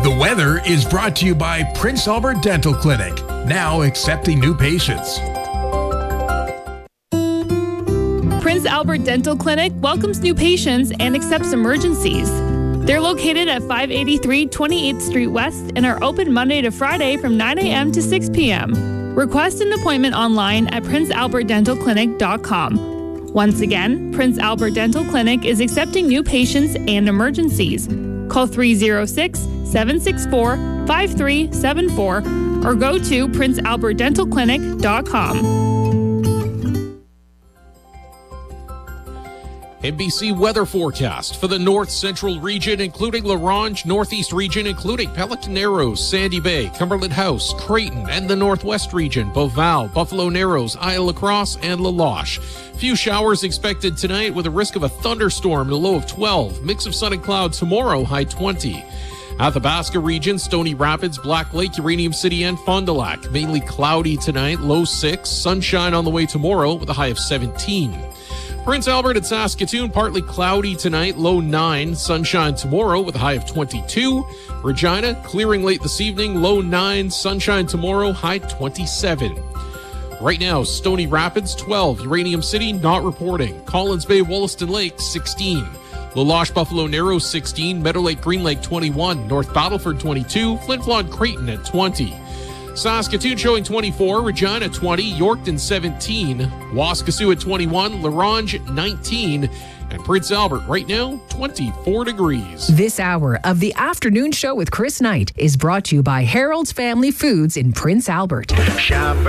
The weather is brought to you by Prince Albert Dental Clinic, now accepting new patients. Prince Albert Dental Clinic welcomes new patients and accepts emergencies. They're located at 583 28th Street West and are open Monday to Friday from 9 a.m. to 6 p.m. Request an appointment online at princealbertdentalclinic.com. Once again, Prince Albert Dental Clinic is accepting new patients and emergencies. Call 306-764-5374 or go to princealbertdentalclinic.com. NBC weather forecast for the north central region, including La Ronge, northeast region, including Pelican Narrows, Sandy Bay, Cumberland House, Creighton, and the northwest region, Beauval, Buffalo Narrows, Isle La Crosse, and La Loche. Few showers expected tonight with a risk of a thunderstorm, a low of 12. Mix of sun and cloud tomorrow, high 20. Athabasca region, Stony Rapids, Black Lake, Uranium City, and Fond du Lac. Mainly cloudy tonight, low 6. Sunshine on the way tomorrow with a high of 17. Prince Albert and Saskatoon, partly cloudy tonight, low 9. Sunshine tomorrow with a high of 22. Regina, clearing late this evening, low 9. Sunshine tomorrow, high 27. Right now, Stony Rapids, 12. Uranium City, not reporting. Collins Bay, Wollaston Lake, 16. La Loche, Buffalo Narrows, 16. Meadow Lake, Green Lake, 21. North Battleford, 22. Flin Flon, Creighton at 20. Saskatoon showing 24, Regina 20, Yorkton 17, Waskesiu at 21, La Ronge 19, and Prince Albert right now 24 degrees. This hour of the afternoon show with Chris Knight is brought to you by Harold's Family Foods in Prince Albert.